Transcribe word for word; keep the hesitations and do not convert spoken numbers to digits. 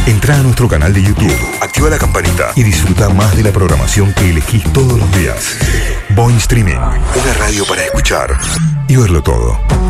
Entrá a nuestro canal de YouTube, activa la campanita y disfruta más de la programación que elegís todos los días. Boing Streaming, una radio para escuchar y verlo todo.